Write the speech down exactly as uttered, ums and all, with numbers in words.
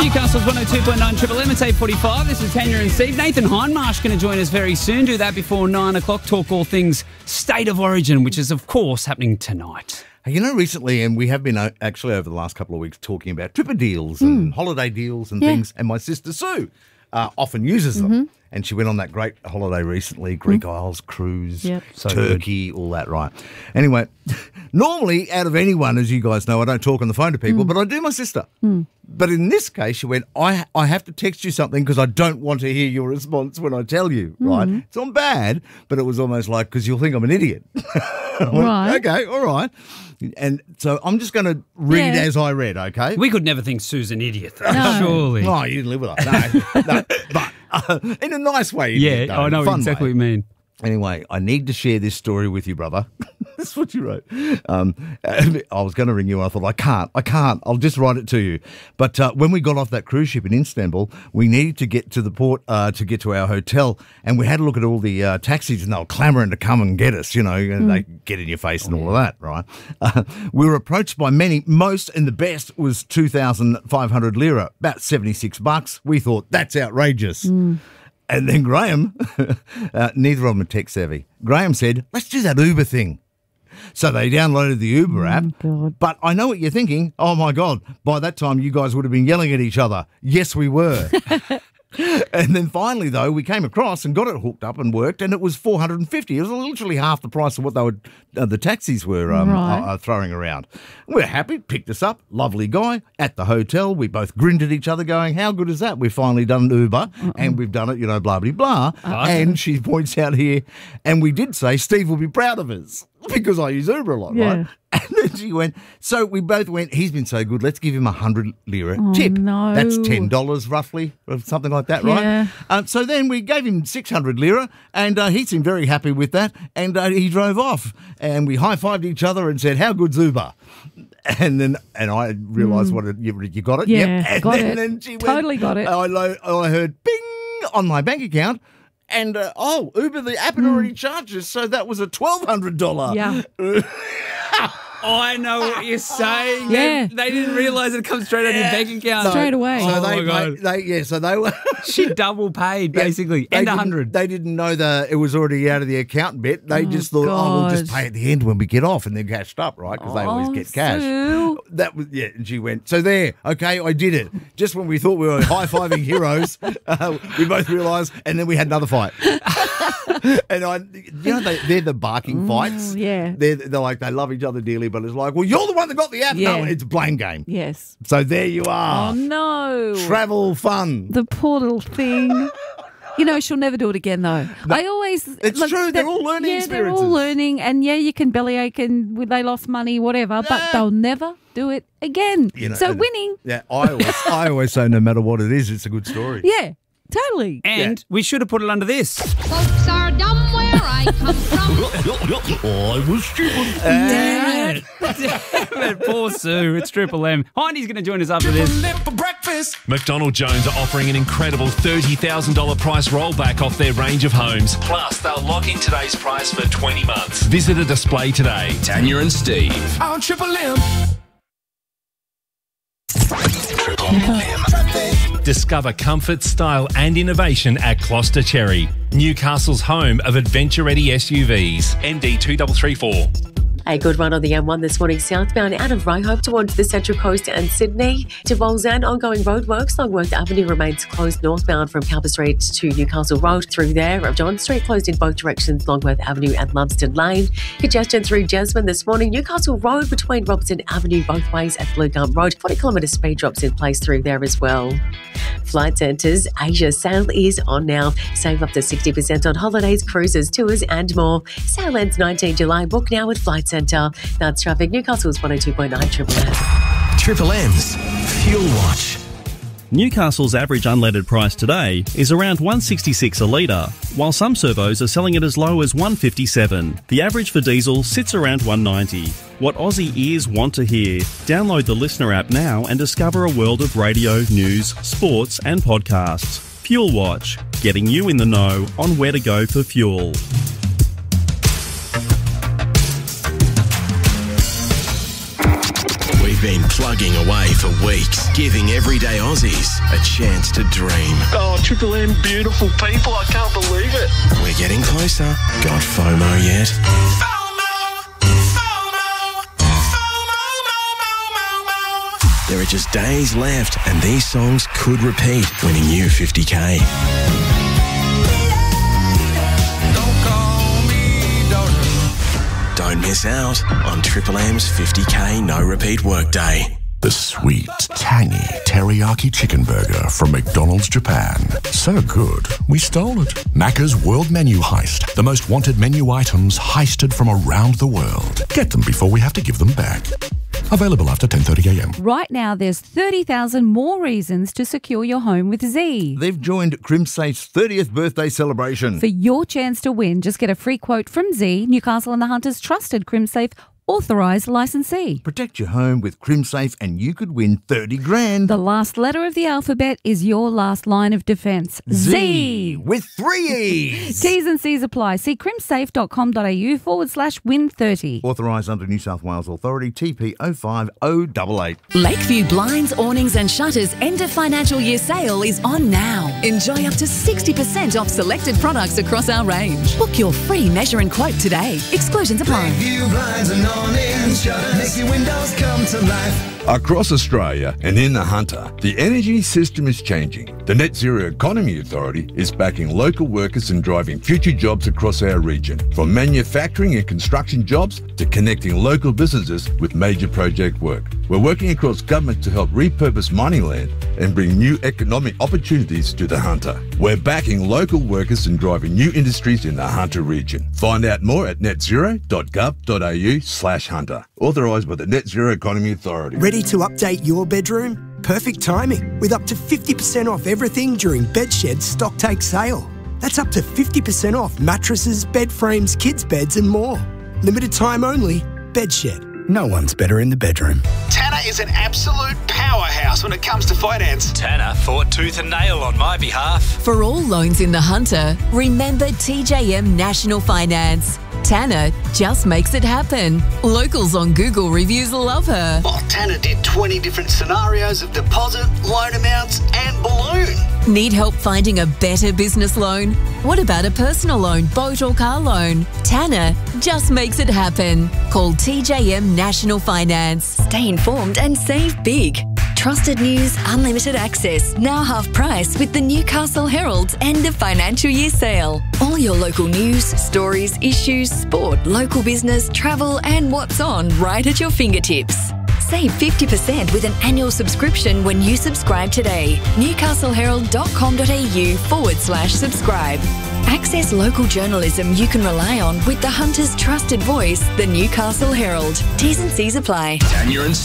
Newcastle's one oh two point nine Triple M. It's eight forty-five. This is Tanya and Steve. Nathan Hindmarsh going to join us very soon. Do that before nine o'clock. Talk all things State of Origin, which is, of course, happening tonight. You know, recently, and we have been uh, actually over the last couple of weeks talking about tripper deals and mm. holiday deals and yeah. things, and my sister Sue uh, often uses them. Mm-hmm. And she went on that great holiday recently, Greek mm. Isles cruise, yep. so Turkey, good. all that, right. Anyway, normally, out of anyone, as you guys know, I don't talk on the phone to people, mm. but I do my sister. Mm. But in this case, she went, I I have to text you something because I don't want to hear your response when I tell you, mm. right? It's not bad, but it was almost like, because you'll think I'm an idiot. went, right. Okay, all right. And so I'm just going to read Yeah. as I read, okay? We could never think Sue's an idiot, though. No. Surely. No, you didn't live with us. No, no. But uh, in a nice way. you Yeah, did, though, I know fun exactly way. what you mean. Anyway, I need to share this story with you, brother. That's what you wrote. Um, I was going to ring you and I thought, I can't, I can't. I'll just write it to you. But uh, when we got off that cruise ship in Istanbul, we needed to get to the port uh, to get to our hotel. And we had a look at all the uh, taxis and they were clamouring to come and get us, you know, and mm. they get in your face and all of that, right? Uh, we were approached by many. Most and the best was two thousand five hundred lira, about seventy-six bucks. We thought, that's outrageous. Mm. And then Graham, uh, neither of them are tech savvy, Graham said, let's do that Uber thing. So they downloaded the Uber app. Oh, God. But I know what you're thinking. Oh, my God, by that time you guys would have been yelling at each other. Yes, we were. And then finally, though, we came across and got it hooked up and worked, and it was four hundred fifty. It was literally half the price of what they were, uh, the taxis were um, Right. uh, uh, throwing around. We're happy, picked us up, lovely guy, at the hotel. We both grinned at each other going, how good is that? We've finally done Uber, uh-uh. and we've done it, you know, blah, blah, blah. Uh-uh. And she points out here, and we did say Steve will be proud of us because I use Uber a lot, Yeah. right? And then she went, so we both went, he's been so good, let's give him a one hundred lira Oh, tip. no. That's ten dollars roughly, or something like that, right? Yeah. Um, so then we gave him six hundred lira, and uh, he seemed very happy with that, and uh, he drove off. And we high-fived each other and said, how good's Uber? And then and I realised mm. what it, you, you got it? Yeah, yep. And got then, it. then she went, Totally got it. I, lo- I heard bing on my bank account. And, uh, oh, Uber, the app had Mm. already charged us, so that was a twelve hundred dollars. Yeah. I know what you're saying. Yeah. They, they didn't realise it comes straight out of your bank account. Straight away. So Oh, they, my God. paid- they, yeah, so they were... She double paid, basically, They and a didn't- hundred. They didn't know that it was already out of the account bit. They Oh, just thought, oh, we'll just God. pay at the end when we get off, and they're cashed up, right? Because they always Oh, get cash. Sue. That was yeah. And she went, so there, okay, I did it. Just when we thought we were high fiving heroes, uh, we both realised, and then we had another fight. And I, you know, they, they're the barking fights. yeah. They're, they're like they love each other dearly, but it's like, well, you're the one that got the app. Yeah. No, it's a blame game. Yes. So there you are. Oh, no. Travel fun. The poor little thing. You know, she'll never do it again, though. I always... It's true, they're all learning Yeah, they're all experiences. learning, and yeah, you can bellyache and they lost money, whatever, but they'll never do it again. You know, so and- winning, Yeah, I always, I always say no matter what it is, it's a good story. yeah, totally. And we should have put it under this. Folks are dumb where I come from. I was stupid. Damn it. Damn it. Poor Sue. It's Triple M. Hindy's going to join us after this. McDonald Jones are offering an incredible thirty thousand dollars price rollback off their range of homes. Plus, they'll lock in today's price for twenty months. Visit a display today. Tanya and Steve. On Triple M. Triple M. Discover comfort, style and innovation at Gloucester Cherry, Newcastle's home of adventure-ready S U Vs. N D two three three four. A good run on the M one this morning southbound out of Ryhope towards the Central Coast and Sydney. To Bolzan, ongoing roadworks. Longworth Avenue remains closed northbound from Cowper Street to Newcastle Road. Through there, John Street closed in both directions, Longworth Avenue and Lumsden Lane. Congestion through Jasmine this morning. Newcastle Road between Robertson Avenue both ways at Blue Gum Road. forty kilometre speed drops in place through there as well. Flight Centres, Asia sale is on now. Save up to sixty percent on holidays, cruises, tours and more. Sale ends nineteenth July. Book now at Flight Centre. That's traffic. Newcastle's one oh two point nine Triple M. Triple M's Fuel Watch. Newcastle's average unleaded price today is around one sixty-six a litre, while some servos are selling it as low as one fifty-seven. The average for diesel sits around one ninety. What Aussie ears want to hear. Download the Listener app now and discover a world of radio, news, sports and podcasts. Fuel Watch, getting you in the know on where to go for fuel. We've been plugging away for weeks, giving everyday Aussies a chance to dream. Oh, Triple M, beautiful people. I can't believe it. We're getting closer. Got FOMO yet? There are just days left, and these songs could repeat, winning you fifty K. Don't miss out on Triple M's fifty K no repeat workday. The sweet, tangy teriyaki chicken burger from McDonald's Japan. So good, we stole it. Macca's World Menu Heist. The most wanted menu items heisted from around the world. Get them before we have to give them back. Available after ten thirty a m. Right now, there's thirty thousand more reasons to secure your home with Z. They've joined CrimSafe's thirtieth birthday celebration. For your chance to win, just get a free quote from Z, Newcastle and the Hunters' trusted CrimSafe authorised licensee. Protect your home with CrimSafe and you could win thirty grand. The last letter of the alphabet is your last line of defence. Z. With three E's. T's and C's apply. See crimsafe.com.au forward slash win 30. Authorised under New South Wales Authority, T P oh five oh eight eight. Lakeview Blinds, Awnings and Shutters end of financial year sale is on now. Enjoy up to sixty percent off selected products across our range. Book your free measure and quote today. Exclusions apply. Lakeview Blinds and Awnings, Shutters, make your windows come to life. Across Australia and in the Hunter, the energy system is changing. The Net Zero Economy Authority is backing local workers and driving future jobs across our region, from manufacturing and construction jobs to connecting local businesses with major project work. We're working across government to help repurpose mining land and bring new economic opportunities to the Hunter. We're backing local workers and driving new industries in the Hunter region. Find out more at netzero.gov.au slash Hunter. Authorised by the Net Zero Economy Authority. Ready to update your bedroom? Perfect timing, with up to fifty percent off everything during Bedshed's stock take sale. That's up to fifty percent off mattresses, bed frames, kids' beds and more. Limited time only. Bedshed. No one's better in the bedroom. Tanner is an absolute powerhouse when it comes to finance. Tanner fought tooth and nail on my behalf. For all loans in the Hunter, remember T J M National Finance. Tanner just makes it happen. Locals on Google reviews love her. Oh, Tanner did twenty different scenarios of deposit, loan amounts and balloon. Need help finding a better business loan? What about a personal loan, boat or car loan? Tanner just makes it happen. Call T J M National Finance. Stay informed and save big. Trusted news, unlimited access, now half price with the Newcastle Herald's end of financial year sale. All your local news, stories, issues, sport, local business, travel and what's on right at your fingertips. Save fifty percent with an annual subscription when you subscribe today. newcastleherald.com.au forward slash subscribe. Access local journalism you can rely on with the Hunter's trusted voice, the Newcastle Herald. T's and C's apply. Tanya and